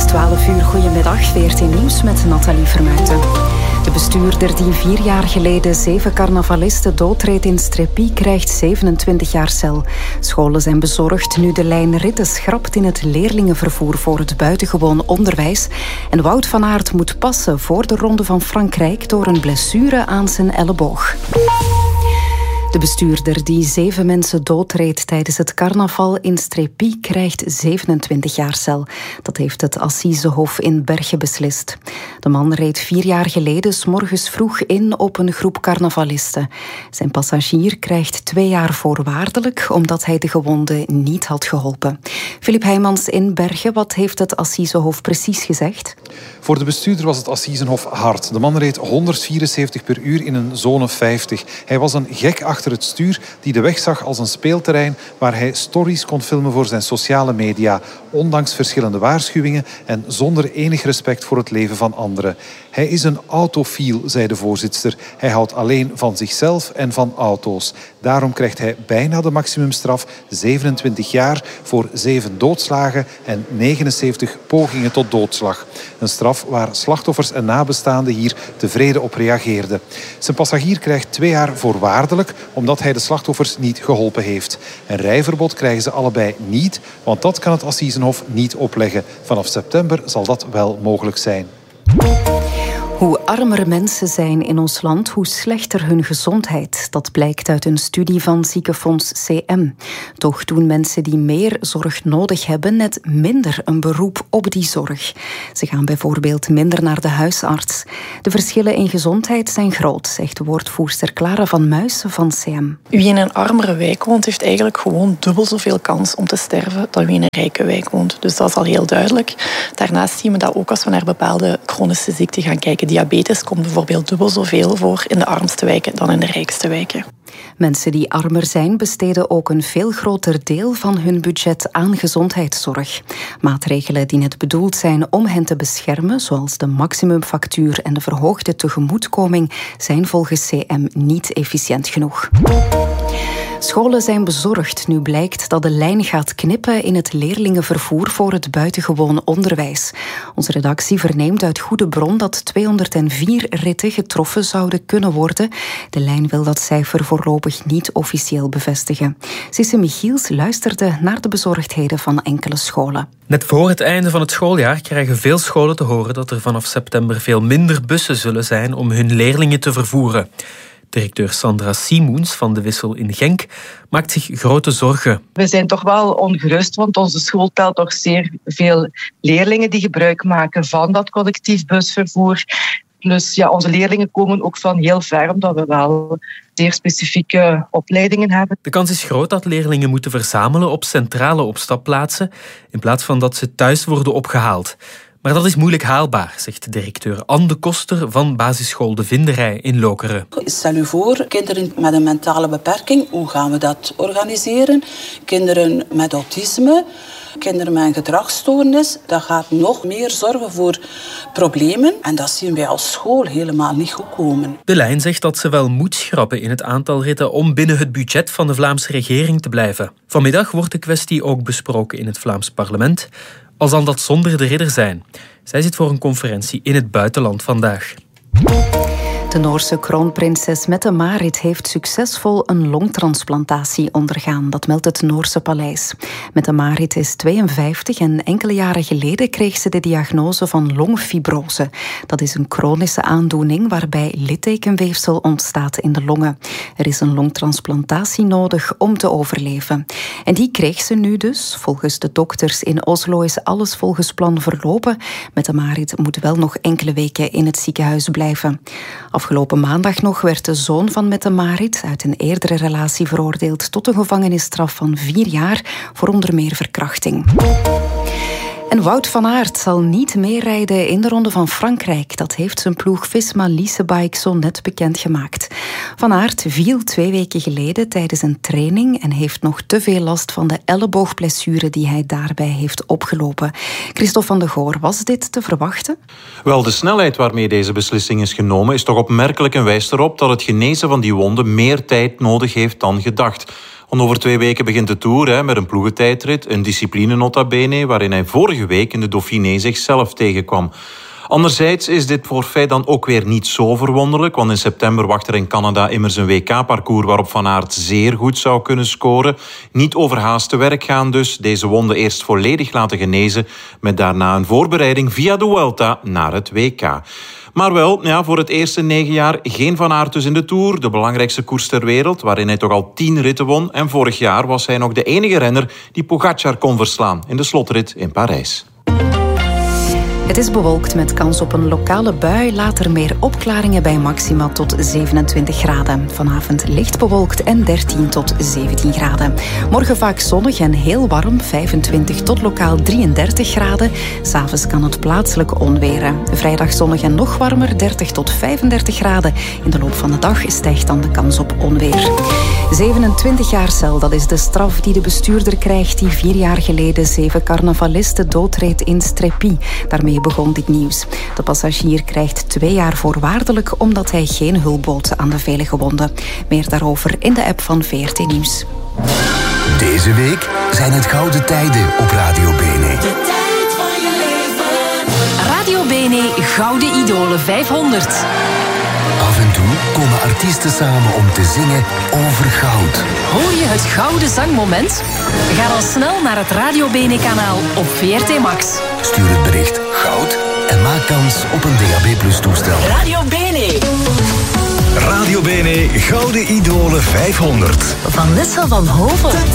12 uur, goedemiddag, VRT Nieuws met Nathalie Vermuijten. De bestuurder die 4 jaar geleden 7 carnavalisten doodreed in Strepi krijgt 27 jaar cel. Scholen zijn bezorgd nu de lijn ritten schrapt in het leerlingenvervoer voor het buitengewoon onderwijs. En Wout van Aert moet passen voor de Ronde van Frankrijk door een blessure aan zijn elleboog. De bestuurder die 7 mensen doodreed tijdens het carnaval in Strepi krijgt 27 jaar cel. Dat heeft het Assisehof in Bergen beslist. De man reed 4 jaar geleden 's morgens vroeg in op een groep carnavalisten. Zijn passagier krijgt 2 jaar voorwaardelijk omdat hij de gewonden niet had geholpen. Filip Heijmans in Bergen, wat heeft het Assisehof precies gezegd? Voor de bestuurder was het Assisehof hard. De man reed 174 per uur in een zone 50. Hij was een gek achter het stuur die de weg zag als een speelterrein waar hij stories kon filmen voor zijn sociale media, ondanks verschillende waarschuwingen en zonder enig respect voor het leven van anderen. Hij is een autofiel, zei de voorzitster. Hij houdt alleen van zichzelf en van auto's. Daarom krijgt hij bijna de maximumstraf, 27 jaar voor 7 doodslagen en 79 pogingen tot doodslag. Een straf waar slachtoffers en nabestaanden hier tevreden op reageerden. Zijn passagier krijgt 2 jaar voorwaardelijk omdat hij de slachtoffers niet geholpen heeft. Een rijverbod krijgen ze allebei niet, want dat kan het Assisehof niet opleggen. Vanaf september zal dat wel mogelijk zijn. Hoe armer mensen zijn in ons land, hoe slechter hun gezondheid. Dat blijkt uit een studie van ziekenfonds CM. Toch doen mensen die meer zorg nodig hebben net minder een beroep op die zorg. Ze gaan bijvoorbeeld minder naar de huisarts. De verschillen in gezondheid zijn groot, zegt de woordvoerster Clara van Muijsen van CM. Wie in een armere wijk woont, heeft eigenlijk gewoon dubbel zoveel kans om te sterven dan wie in een rijke wijk woont. Dus dat is al heel duidelijk. Daarnaast zien we dat ook als we naar bepaalde chronische ziekten gaan kijken. Diabetes komt bijvoorbeeld dubbel zoveel voor in de armste wijken dan in de rijkste wijken. Mensen die armer zijn besteden ook een veel groter deel van hun budget aan gezondheidszorg. Maatregelen die net bedoeld zijn om hen te beschermen, zoals de maximumfactuur en de verhoogde tegemoetkoming, zijn volgens CM niet efficiënt genoeg. Scholen zijn bezorgd nu blijkt dat de lijn gaat knippen in het leerlingenvervoer voor het buitengewoon onderwijs. Onze redactie verneemt uit goede bron dat 204 ritten getroffen zouden kunnen worden. De lijn wil dat cijfer voorlopig niet officieel bevestigen. Sisse Michiels luisterde naar de bezorgdheden van enkele scholen. Net voor het einde van het schooljaar krijgen veel scholen te horen dat er vanaf september veel minder bussen zullen zijn om hun leerlingen te vervoeren. Directeur Sandra Simoens van De Wissel in Genk maakt zich grote zorgen. We zijn toch wel ongerust, want onze school telt toch zeer veel leerlingen die gebruik maken van dat collectief busvervoer. Dus ja, onze leerlingen komen ook van heel ver, omdat we wel zeer specifieke opleidingen hebben. De kans is groot dat leerlingen moeten verzamelen op centrale opstapplaatsen in plaats van dat ze thuis worden opgehaald. Maar dat is moeilijk haalbaar, zegt directeur Anne de Koster van basisschool De Vinderij in Lokeren. Stel u voor, kinderen met een mentale beperking, hoe gaan we dat organiseren? Kinderen met autisme, kinderen met een gedragsstoornis, dat gaat nog meer zorgen voor problemen. En dat zien wij als school helemaal niet goed komen. De lijn zegt dat ze wel moet schrappen in het aantal ritten om binnen het budget van de Vlaamse regering te blijven. Vanmiddag wordt de kwestie ook besproken in het Vlaams parlement. Al zal dat zonder de ridder zijn. Zij zit voor een conferentie in het buitenland vandaag. De Noorse kroonprinses Mette-Marit heeft succesvol een longtransplantatie ondergaan. Dat meldt het Noorse paleis. Mette-Marit is 52 en enkele jaren geleden kreeg ze de diagnose van longfibrose. Dat is een chronische aandoening waarbij littekenweefsel ontstaat in de longen. Er is een longtransplantatie nodig om te overleven. En die kreeg ze nu dus. Volgens de dokters in Oslo is alles volgens plan verlopen. Mette-Marit moet wel nog enkele weken in het ziekenhuis blijven. Afgelopen maandag nog werd de zoon van Mette-Marit uit een eerdere relatie veroordeeld tot een gevangenisstraf van 4 jaar voor onder meer verkrachting. En Wout van Aert zal niet meerijden in de Ronde van Frankrijk. Dat heeft zijn ploeg Visma Leasebike zo net bekendgemaakt. Van Aert viel 2 weken geleden tijdens een training en heeft nog te veel last van de elleboogblessure die hij daarbij heeft opgelopen. Christophe van de Goor, was dit te verwachten? Wel, de snelheid waarmee deze beslissing is genomen is toch opmerkelijk en wijst erop dat het genezen van die wonde meer tijd nodig heeft dan gedacht. Want over 2 weken begint de Tour met een ploegentijdrit, een discipline nota bene, waarin hij vorige week in de Dauphiné zichzelf tegenkwam. Anderzijds is dit forfait dan ook weer niet zo verwonderlijk, want in september wacht er in Canada immers een WK-parcours waarop Van Aert zeer goed zou kunnen scoren. Niet overhaast te werk gaan dus, deze wonde eerst volledig laten genezen, met daarna een voorbereiding via de Vuelta naar het WK. Maar wel, voor het eerste 9 jaar geen Van Aert dus in de Tour, de belangrijkste koers ter wereld, waarin hij toch al 10 ritten won. En vorig jaar was hij nog de enige renner die Pogačar kon verslaan in de slotrit in Parijs. Het is bewolkt met kans op een lokale bui. Later meer opklaringen bij maxima tot 27 graden. Vanavond licht bewolkt en 13 tot 17 graden. Morgen vaak zonnig en heel warm, 25 tot lokaal 33 graden. 'S'avonds kan het plaatselijk onweren. Vrijdag zonnig en nog warmer, 30 tot 35 graden. In de loop van de dag stijgt dan de kans op onweer. 27 jaar cel, dat is de straf die de bestuurder krijgt die 4 jaar geleden 7 carnavalisten doodreed in Strepy. Daarmee begon dit nieuws. De passagier krijgt 2 jaar voorwaardelijk omdat hij geen hulp bood aan de vele gewonden. Meer daarover in de app van VRT Nieuws. Deze week zijn het gouden tijden op Radio Bene. De tijd van je leven. Radio Bene Gouden Idolen 500. Af en toe komen artiesten samen om te zingen over goud. Hoor je het gouden zangmoment? Ga dan snel naar het Radio Bene-kanaal op VRT Max. Stuur het bericht goud en maak kans op een DAB+-toestel. Radio Bene. Radio Bene Gouden Idolen 500. Vanessa van Hoven.